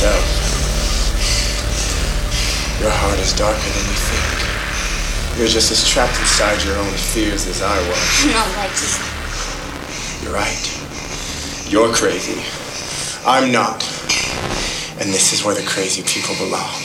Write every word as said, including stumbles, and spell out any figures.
yourself. Your heart is darker than you think. You're just as trapped inside your own fears as I was. I'm not like you. You're right. You're crazy. I'm not. And this is where the crazy people belong.